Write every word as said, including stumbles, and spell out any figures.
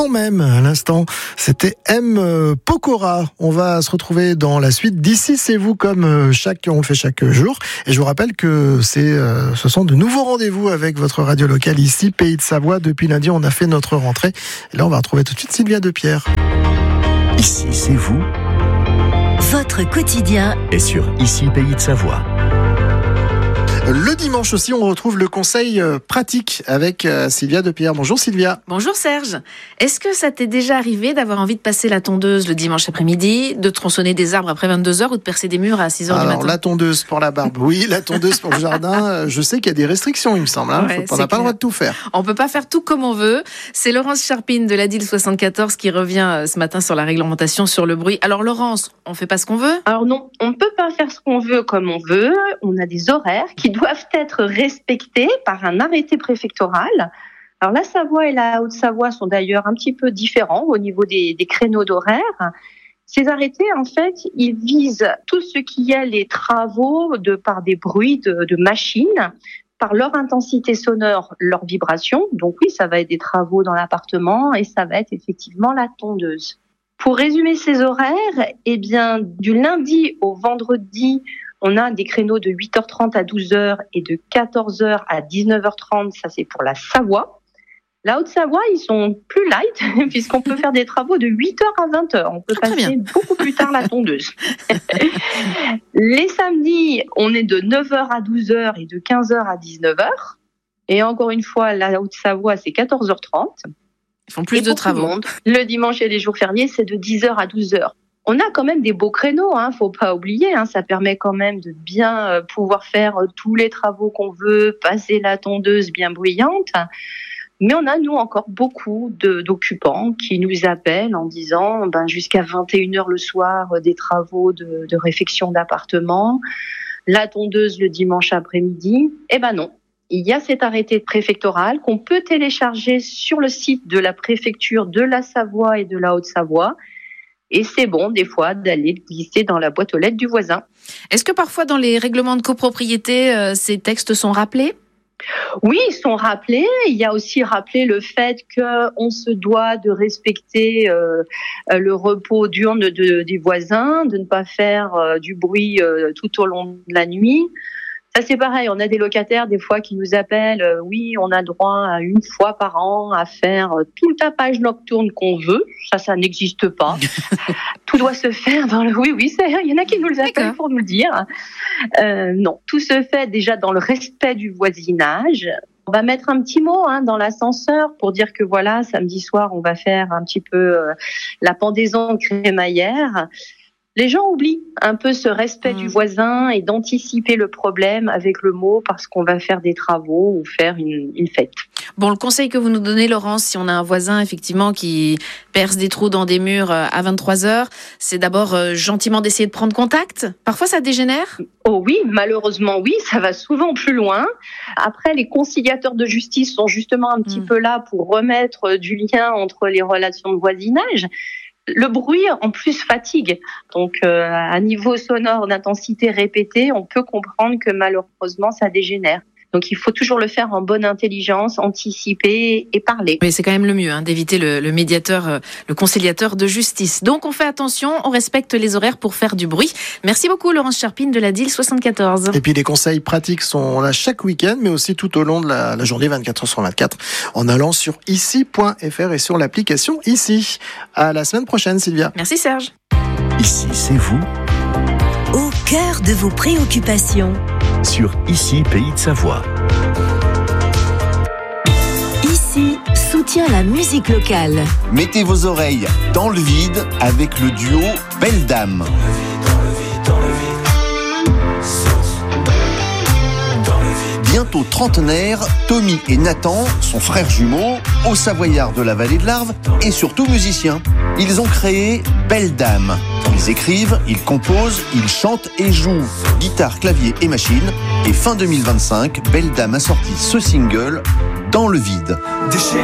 quand même, à l'instant, c'était M. Pokora. On va se retrouver dans la suite d'Ici c'est vous, comme chaque, on le fait chaque jour. Et je vous rappelle que c'est, euh, ce sont de nouveaux rendez-vous avec votre radio locale ici, Pays de Savoie. Depuis lundi, on a fait notre rentrée. Et là, on va retrouver tout de suite Sylvia Depierre. Ici c'est vous. Votre quotidien Et sur Ici Pays de Savoie. Le dimanche aussi, on retrouve le conseil pratique avec Sylvia Depierre. Bonjour Sylvia. Bonjour Serge. Est-ce que ça t'est déjà arrivé d'avoir envie de passer la tondeuse le dimanche après-midi, de tronçonner des arbres après vingt-deux heures ou de percer des murs à six heures du matin ? Alors, la tondeuse pour la barbe, oui. La tondeuse pour le jardin, je sais qu'il y a des restrictions, il me semble. Hein. Ouais, on n'a pas le droit de tout faire. On peut pas faire tout comme on veut. C'est Laurence Charpine de l'A D I L soixante-quatorze qui revient ce matin sur la réglementation sur le bruit. Alors Laurence, on fait pas ce qu'on veut ? Alors non, on ne peut pas faire ce qu'on veut comme on veut. On a des horaires qui doivent être respectés par un arrêté préfectoral. Alors la Savoie et la Haute-Savoie sont d'ailleurs un petit peu différents au niveau des, des créneaux d'horaire. Ces arrêtés, en fait, ils visent tout ce qui est les travaux de par des bruits de, de machines, par leur intensité sonore, leur vibration. Donc oui, ça va être des travaux dans l'appartement et ça va être effectivement la tondeuse. Pour résumer ces horaires, eh bien, du lundi au vendredi, on a des créneaux de huit heures trente à douze heures et de quatorze heures à dix-neuf heures trente, ça c'est pour la Savoie. La Haute-Savoie, ils sont plus light, puisqu'on peut faire des travaux de huit heures à vingt heures. On peut ah, passer beaucoup plus tard la tondeuse. Les samedis, on est de neuf heures à douze heures et de quinze heures à dix-neuf heures. Et encore une fois, la Haute-Savoie, c'est quatorze heures trente. Ils font plus et de travaux. Le, monde, le dimanche et les jours fériés, c'est de dix heures à douze heures. On a quand même des beaux créneaux, hein, faut pas oublier, hein, ça permet quand même de bien euh, pouvoir faire euh, tous les travaux qu'on veut, passer la tondeuse bien bruyante. Mais on a, nous, encore beaucoup de, d'occupants qui nous appellent en disant ben, jusqu'à vingt et une heures le soir, euh, des travaux de, de réfection d'appartement, la tondeuse le dimanche après-midi. Eh ben non. Il y a cet arrêté préfectoral qu'on peut télécharger sur le site de la préfecture de la Savoie et de la Haute-Savoie. Et c'est bon, des fois, d'aller glisser dans la boîte aux lettres du voisin. Est-ce que parfois, dans les règlements de copropriété, euh, ces textes sont rappelés ? Oui, ils sont rappelés. Il y a aussi rappelé le fait qu'on se doit de respecter euh, le repos diurne de, de, des voisins, de ne pas faire euh, du bruit euh, tout au long de la nuit. Ça, c'est pareil, on a des locataires des fois qui nous appellent, euh, oui, on a droit à une fois par an à faire euh, tout le tapage nocturne qu'on veut. Ça, ça n'existe pas. Tout doit se faire dans le... Oui, oui, c'est... il y en a qui nous le appellent pour nous le dire. Euh, non, tout se fait déjà dans le respect du voisinage. On va mettre un petit mot hein, dans l'ascenseur pour dire que voilà, samedi soir, on va faire un petit peu euh, la pendaison crémaillère. Les gens oublient un peu ce respect mmh. du voisin et d'anticiper le problème avec le mot parce qu'on va faire des travaux ou faire une, une fête. Bon, le conseil que vous nous donnez, Laurence, si on a un voisin effectivement qui perce des trous dans des murs à vingt-trois heures, c'est d'abord euh, gentiment d'essayer de prendre contact. Parfois, ça dégénère ? Oh oui, malheureusement oui, ça va souvent plus loin. Après, les conciliateurs de justice sont justement un petit mmh. peu là pour remettre du lien entre les relations de voisinage. Le bruit, en plus, fatigue. Donc, euh, à niveau sonore d'intensité répétée, on peut comprendre que malheureusement, ça dégénère. Donc, il faut toujours le faire en bonne intelligence, anticiper et parler. Mais c'est quand même le mieux, hein, d'éviter le, le médiateur, euh, le conciliateur de justice. Donc, on fait attention, on respecte les horaires pour faire du bruit. Merci beaucoup, Laurence Charpine de l'A D I L soixante-quatorze. Et puis, les conseils pratiques sont là chaque week-end, mais aussi tout au long de la, la journée, vingt-quatre heures sur vingt-quatre, en allant sur ici point f r et sur l'application Ici. À la semaine prochaine, Sylvia. Merci, Serge. Ici, c'est vous. Au cœur de vos préoccupations. Sur Ici, Pays de Savoie. Ici, soutient la musique locale. Mettez vos oreilles dans le vide avec le duo Belle Dame. Bientôt trentenaires, Tommy et Nathan sont frères jumeaux, hauts savoyards de la vallée de l'Arve et surtout musiciens. Ils ont créé Belle Dame. Ils écrivent, ils composent, ils chantent et jouent guitare, clavier et machine. Et fin deux mille vingt-cinq, Belle Dame a sorti ce single, Dans le vide. Déchets